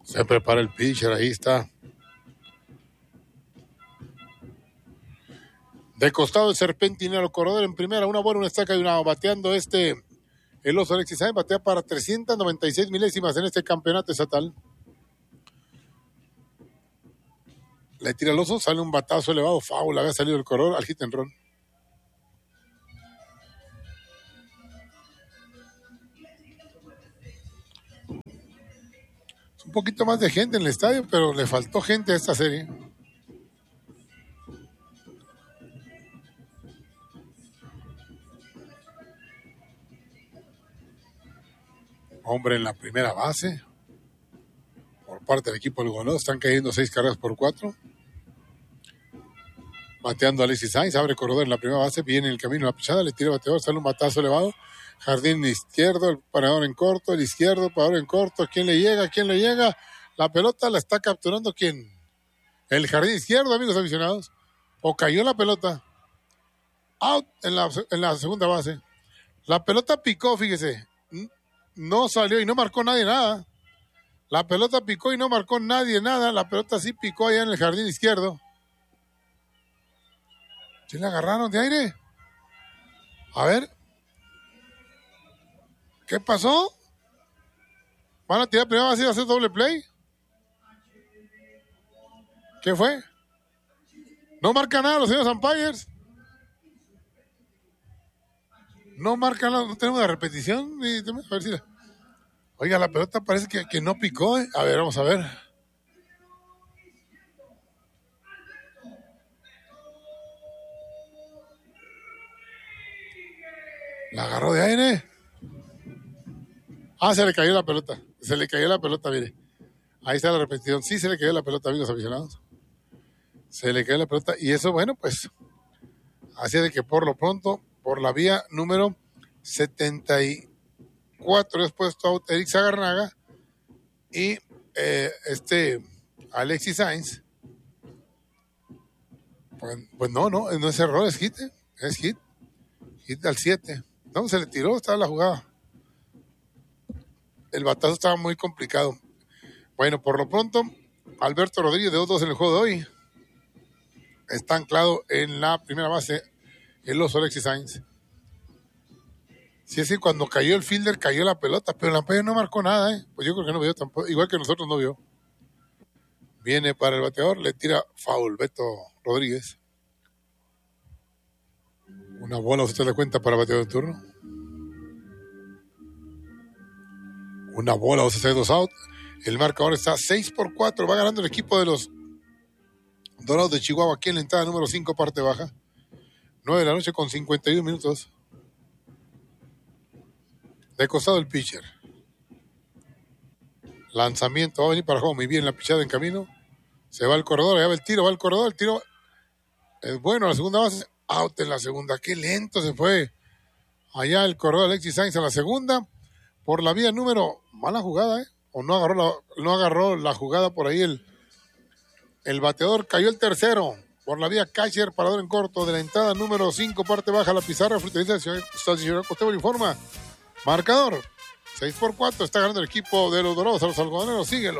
Se prepara el pitcher, ahí está. De costado el serpentinero, corredor en primera, una bola, una estaca y una bateando el oso Alexis Sainz, batea para 396 milésimas en este campeonato estatal. Le tira el oso, sale un batazo elevado, foul, había salido el corredor al hit and run. Es un poquito más de gente en el estadio, pero le faltó gente a esta serie. Hombre en la primera base. Por parte del equipo del Gonó, están cayendo 6 carreras por 4. Bateando Alexis Sainz, abre corredor en la primera base, viene en el camino a la pichada, le tira el bateador, sale un batazo elevado. Jardín izquierdo, el parador en corto, el izquierdo, el parador en corto. ¿Quién le llega? ¿Quién le llega? La pelota la está capturando ¿quién? El jardín izquierdo, amigos aficionados. O cayó la pelota. Out en la segunda base. La pelota picó, fíjese. No salió y no marcó nadie nada. La pelota picó y no marcó nadie nada. La pelota sí picó allá en el jardín izquierdo. ¿Sí la agarraron de aire? A ver. ¿Qué pasó? ¿Van a tirar primera base y va a hacer doble play? ¿Qué fue? No marca nada los señores umpires. No marca nada. ¿No tenemos la repetición? A ver si Oiga, la pelota parece que no picó. A ver, vamos a ver. La agarró de aire. Se le cayó la pelota. Se le cayó la pelota, mire. Ahí está la repetición. Sí, se le cayó la pelota, amigos aficionados. Se le cayó la pelota. Y eso, bueno, pues, así de que por lo pronto, por la vía número 74, es puesto out Eric Zagarnaga y Alexis Sainz. Pues no es error, es hit. Es hit. Hit al 7. No, se le tiró, estaba la jugada. El batazo estaba muy complicado. Bueno, por lo pronto, Alberto Rodríguez de 2-2 en el juego de hoy. Está anclado en la primera base el oso Alexis Sainz. Sí, es que cuando cayó el fielder, cayó la pelota, pero la pelota no marcó nada, Pues yo creo que no vio tampoco, igual que nosotros no vio. Viene para el bateador, le tira foul Beto Rodríguez. Una bola, usted le cuenta para el bateador de turno. Una bola, o sea, 2 out. El marcador está 6-4. Va ganando el equipo de los Dorados de Chihuahua aquí en la entrada número 5, parte baja. 9 de la noche con 51 minutos. De costado el pitcher. Lanzamiento, va a venir para juego muy bien la pichada en camino. Se va el corredor, allá va el tiro, el tiro es bueno, la segunda base, out en la segunda. Qué lento se fue. Allá el corredor Alexis Sainz a la segunda. Por la vía número, mala jugada, O no agarró la jugada por ahí el bateador. Cayó el tercero. Por la vía catcher, parador en corto de la entrada número 5, parte baja, la pizarra, frutería, señor Costero informa. Marcador, 6-4, está ganando el equipo de los Dorados a los algodoneros, síguelo.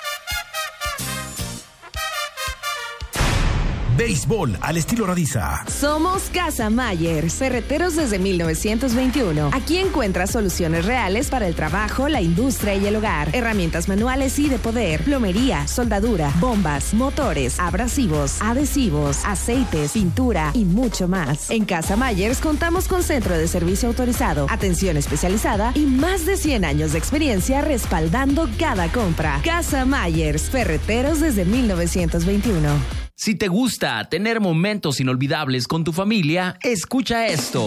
Béisbol al estilo Radiza. Somos Casa Mayer, ferreteros desde 1921. Aquí encuentras soluciones reales para el trabajo, la industria y el hogar. Herramientas manuales y de poder, plomería, soldadura, bombas, motores, abrasivos, adhesivos, aceites, pintura y mucho más. En Casa Mayer contamos con centro de servicio autorizado, atención especializada y más de 100 años de experiencia respaldando cada compra. Casa Mayer, ferreteros desde 1921. Si te gusta tener momentos inolvidables con tu familia, escucha esto.